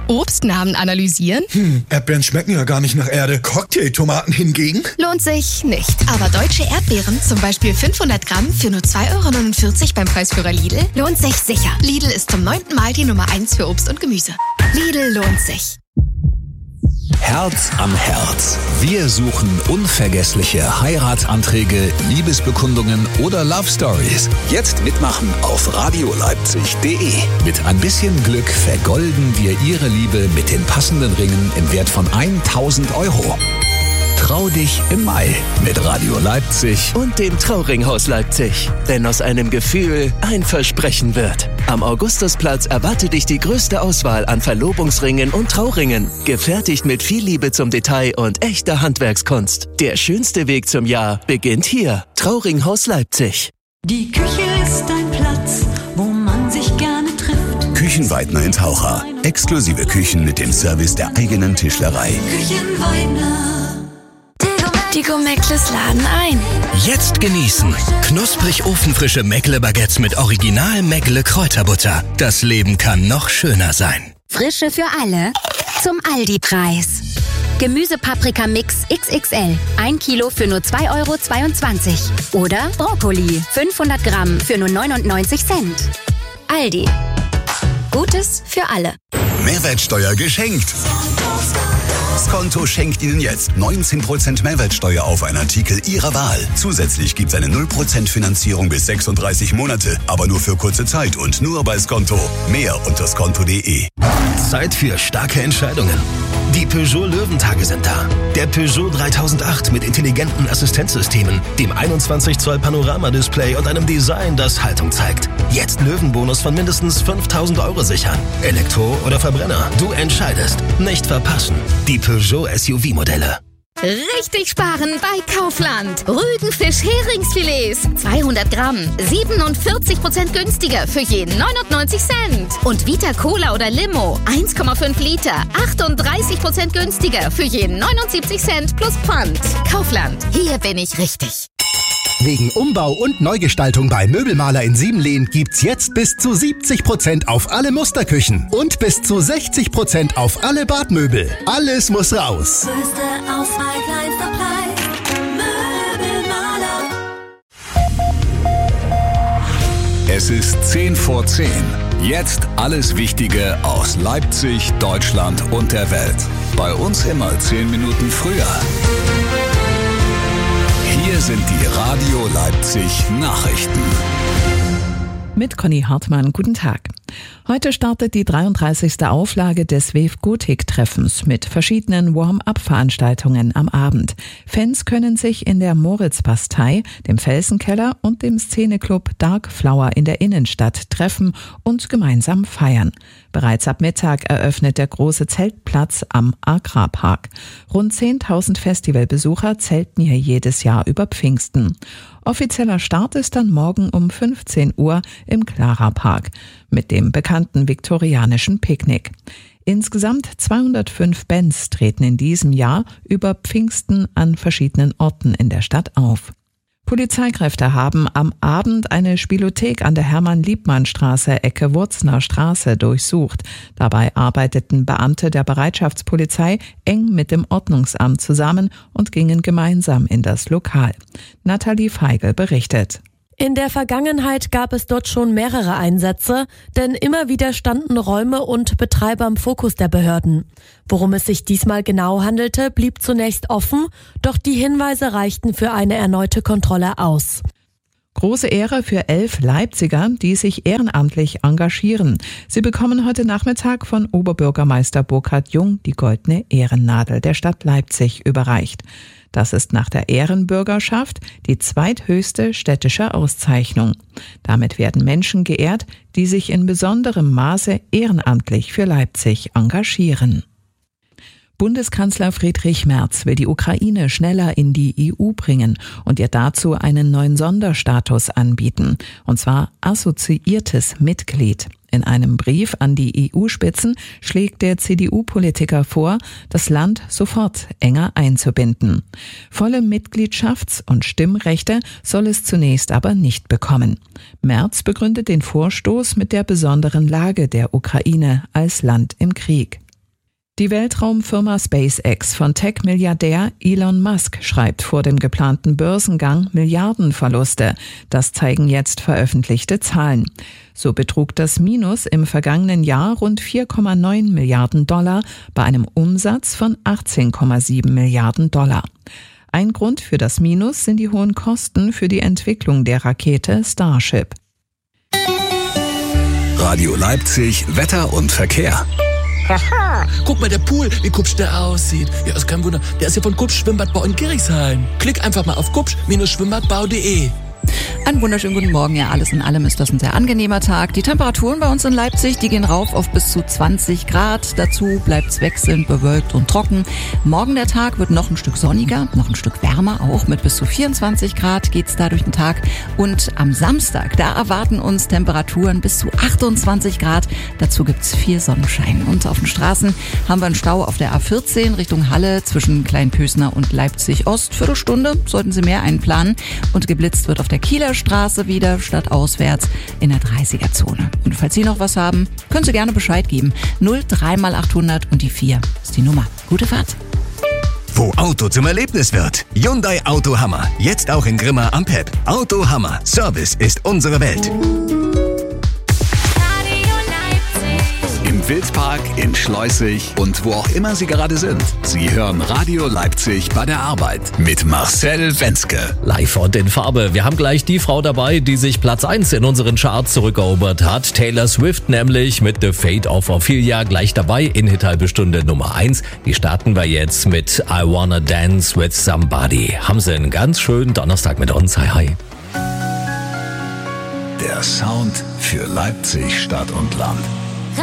Obstnamen analysieren? Erdbeeren schmecken ja gar nicht nach Erde. Cocktailtomaten hingegen? Lohnt sich nicht. Aber deutsche Erdbeeren, zum Beispiel 500 Gramm für nur 2,49 € beim Preisführer Lidl, lohnt sich sicher. Lidl ist zum 9. Mal die Nummer 1 für Obst und Gemüse. Lidl lohnt sich. Herz am Herz. Wir suchen unvergessliche Heiratsanträge, Liebesbekundungen oder Love Stories. Jetzt mitmachen auf radioleipzig.de. Mit ein bisschen Glück vergolden wir Ihre Liebe mit den passenden Ringen im Wert von 1.000 €. Trau dich im Mai mit Radio Leipzig und dem Trauringhaus Leipzig. Denn aus einem Gefühl ein Versprechen wird. Am Augustusplatz erwartet dich die größte Auswahl an Verlobungsringen und Trauringen. Gefertigt mit viel Liebe zum Detail und echter Handwerkskunst. Der schönste Weg zum Jahr beginnt hier. Trauringhaus Leipzig. Die Küche ist ein Platz, wo man sich gerne trifft. Küchenweidner in Taucher. Exklusive Küchen mit dem Service der eigenen Tischlerei. Küchenweidner. Die Meckles laden ein. Jetzt genießen. Knusprig ofenfrische Meckle-Baguettes mit Original Meckle-Kräuterbutter. Das Leben kann noch schöner sein. Frische für alle zum Aldi-Preis. Gemüsepaprika-Mix XXL. 1 Kilo für nur 2,22 €. Oder Brokkoli. 500 Gramm für nur 99 Cent. Aldi. Gutes für alle. Mehrwertsteuer geschenkt. Skonto schenkt Ihnen jetzt 19% Mehrwertsteuer auf einen Artikel Ihrer Wahl. Zusätzlich gibt es eine 0% Finanzierung bis 36 Monate, aber nur für kurze Zeit und nur bei Skonto. Mehr unter skonto.de. Zeit für starke Entscheidungen. Die Peugeot Löwentage sind da. Der Peugeot 3008 mit intelligenten Assistenzsystemen, dem 21 Zoll Panoramadisplay und einem Design, das Haltung zeigt. Jetzt Löwenbonus von mindestens 5.000 € sichern. Elektro oder Verbrenner, du entscheidest. Nicht verpassen. Die Peugeot SUV-Modelle. Richtig sparen bei Kaufland. Rügenfisch-Heringsfilets. 200 Gramm. 47% günstiger für je 99 Cent. Und Vita Cola oder Limo. 1,5 Liter. 38% günstiger für je 79 Cent plus Pfand. Kaufland. Hier bin ich richtig. Wegen Umbau und Neugestaltung bei Möbelmaler in Siebenlehn gibt's jetzt bis zu 70% auf alle Musterküchen und bis zu 60% auf alle Badmöbel. Alles muss raus. Größte Auswahl, kleinster Preis. Möbelmaler. Es ist 10 vor 10. Jetzt alles Wichtige aus Leipzig, Deutschland und der Welt. Bei uns immer 10 Minuten früher. Hier sind die Radio Leipzig Nachrichten. Mit Conny Hartmann, guten Tag. Heute startet die 33. Auflage des WEF Gotik-Treffens mit verschiedenen Warm-up-Veranstaltungen am Abend. Fans können sich in der Moritzbastei, dem Felsenkeller und dem Szeneclub Dark Flower in der Innenstadt treffen und gemeinsam feiern. Bereits ab Mittag eröffnet der große Zeltplatz am Agrarpark. Rund 10.000 Festivalbesucher zelten hier jedes Jahr über Pfingsten. Offizieller Start ist dann morgen um 15 Uhr im Clara-Park mit dem bekannten viktorianischen Picknick. Insgesamt 205 Bands treten in diesem Jahr über Pfingsten an verschiedenen Orten in der Stadt auf. Polizeikräfte haben am Abend eine Spielothek an der Hermann-Liebmann-Straße, Ecke Wurzner Straße, durchsucht. Dabei arbeiteten Beamte der Bereitschaftspolizei eng mit dem Ordnungsamt zusammen und gingen gemeinsam in das Lokal. Nathalie Feigl berichtet. In der Vergangenheit gab es dort schon mehrere Einsätze, denn immer wieder standen Räume und Betreiber im Fokus der Behörden. Worum es sich diesmal genau handelte, blieb zunächst offen, doch die Hinweise reichten für eine erneute Kontrolle aus. Große Ehre für 11 Leipziger, die sich ehrenamtlich engagieren. Sie bekommen heute Nachmittag von Oberbürgermeister Burkhard Jung die Goldene Ehrennadel der Stadt Leipzig überreicht. Das ist nach der Ehrenbürgerschaft die zweithöchste städtische Auszeichnung. Damit werden Menschen geehrt, die sich in besonderem Maße ehrenamtlich für Leipzig engagieren. Bundeskanzler Friedrich Merz will die Ukraine schneller in die EU bringen und ihr dazu einen neuen Sonderstatus anbieten, und zwar assoziiertes Mitglied. In einem Brief an die EU-Spitzen schlägt der CDU-Politiker vor, das Land sofort enger einzubinden. Volle Mitgliedschafts- und Stimmrechte soll es zunächst aber nicht bekommen. Merz begründet den Vorstoß mit der besonderen Lage der Ukraine als Land im Krieg. Die Weltraumfirma SpaceX von Tech-Milliardär Elon Musk schreibt vor dem geplanten Börsengang Milliardenverluste. Das zeigen jetzt veröffentlichte Zahlen. So betrug das Minus im vergangenen Jahr rund 4,9 Milliarden Dollar bei einem Umsatz von 18,7 Milliarden Dollar. Ein Grund für das Minus sind die hohen Kosten für die Entwicklung der Rakete Starship. Radio Leipzig, Wetter und Verkehr. Haha, guck mal, der Pool, wie kupsch der aussieht. Ja, ist kein Wunder, der ist ja von Kupsch Schwimmbadbau in Gerichshain. Klick einfach mal auf kupsch-schwimmbadbau.de. Einen wunderschönen guten Morgen. Ja, alles in allem ist das ein sehr angenehmer Tag. Die Temperaturen bei uns in Leipzig, die gehen rauf auf bis zu 20 Grad. Dazu bleibt's wechselnd bewölkt und trocken. Morgen der Tag wird noch ein Stück sonniger, noch ein Stück wärmer. Auch mit bis zu 24 Grad geht's da durch den Tag. Und am Samstag, da erwarten uns Temperaturen bis zu 28 Grad. Dazu gibt's viel Sonnenschein. Und auf den Straßen haben wir einen Stau auf der A14 Richtung Halle zwischen Kleinpösner und Leipzig Ost. Viertelstunde sollten Sie mehr einplanen. Und geblitzt wird auf der Kieler Straße wieder statt auswärts in der 30er-Zone. Und falls Sie noch was haben, können Sie gerne Bescheid geben. 03 mal 800 und die 4 ist die Nummer. Gute Fahrt. Wo Auto zum Erlebnis wird. Hyundai Auto Hammer. Jetzt auch in Grimma am PEP. Auto Hammer. Service ist unsere Welt. Im Wildpark, in Schleusig und wo auch immer Sie gerade sind. Sie hören Radio Leipzig bei der Arbeit mit Marcel Wenzke. Live und in Farbe. Wir haben gleich die Frau dabei, die sich Platz 1 in unseren Charts zurückerobert hat. Taylor Swift nämlich mit The Fate of Ophelia gleich dabei in Hit-Halbe-Stunde Nummer 1. Die starten wir jetzt mit I Wanna Dance with Somebody. Haben Sie einen ganz schönen Donnerstag mit uns. Hi, hi. Der Sound für Leipzig, Stadt und Land.